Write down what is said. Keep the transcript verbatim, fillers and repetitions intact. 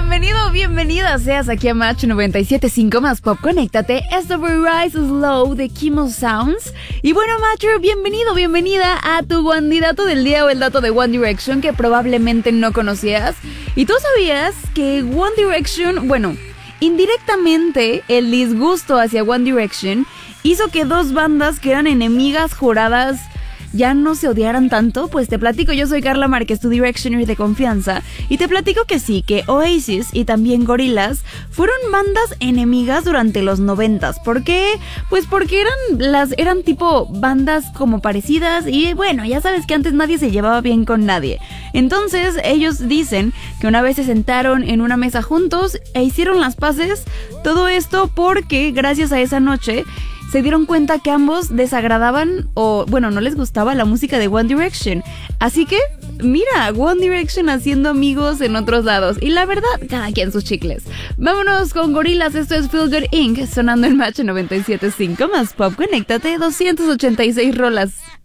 Bienvenido, bienvenida seas aquí a Match noventa y siete punto cinco más Pop. Conéctate, esto fue Rise Slow de Kimmel Sounds. Y bueno, Matcher, bienvenido, bienvenida a tu candidato del día o el dato de One Direction que probablemente no conocías. ¿Y tú sabías que One Direction, bueno, indirectamente el disgusto hacia One Direction hizo que dos bandas que eran enemigas juradas ya no se odiaran tanto? Pues te platico, yo soy Carla Márquez, tu Directioner de confianza, y te platico que sí, que Oasis y también Gorillaz fueron bandas enemigas durante los noventas. ¿Por qué? Pues porque eran las eran tipo bandas como parecidas y bueno, ya sabes que antes nadie se llevaba bien con nadie. Entonces ellos dicen que una vez se sentaron en una mesa juntos e hicieron las paces, todo esto porque gracias a esa noche se dieron cuenta que ambos desagradaban o, bueno, no les gustaba la música de One Direction. Así que, mira, One Direction haciendo amigos en otros lados. Y la verdad, cada quien sus chicles. Vámonos con Gorillaz, esto es Feel Good incorporated, sonando en Match noventa y siete punto cinco más Pop. Conéctate, doscientas ochenta y seis rolas.